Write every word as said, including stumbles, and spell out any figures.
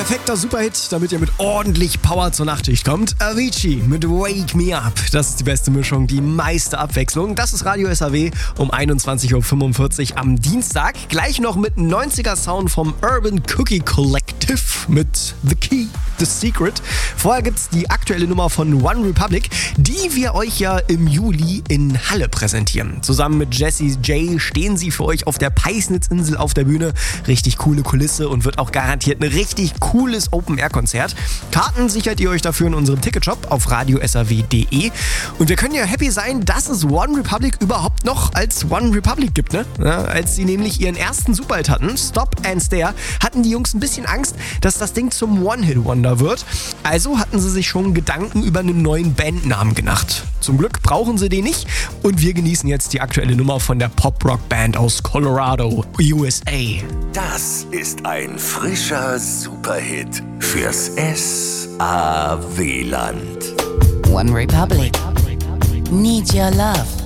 perfekter Superhit, damit ihr mit ordentlich Power zur Nachtschicht kommt. Avicii mit Wake Me Up. Das ist die beste Mischung, die meiste Abwechslung. Das ist Radio S A W um einundzwanzig Uhr fünfundvierzig am Dienstag. Gleich noch mit neunziger Sound vom Urban Cookie Collective mit The Key, The Secret. Vorher gibt's die aktuelle Nummer von One Republic, die wir euch ja im Juli in Halle präsentieren. Zusammen mit Jessie J stehen sie für euch auf der Peisnitzinsel auf der Bühne. Richtig coole Kulisse und wird auch garantiert ein richtig cooles Open-Air-Konzert. Karten sichert ihr euch dafür in unserem Ticketshop auf radio s a w punkt d e. Und wir können ja happy sein, dass es One Republic überhaupt noch als One Republic gibt, ne? Ja, als sie nämlich ihren ersten Superhit hatten, Stop and Stare, hatten die Jungs ein bisschen Angst, dass das Ding zum One-Hit-Wonder wird. Also hatten sie sich schon Gedanken über einen neuen Bandnamen gemacht. Zum Glück brauchen sie den nicht und wir genießen jetzt die aktuelle Nummer von der Pop-Rock-Band aus Colorado, U S A. Das ist ein frischer Superhit fürs S A W-Land. One Republic. Need your love.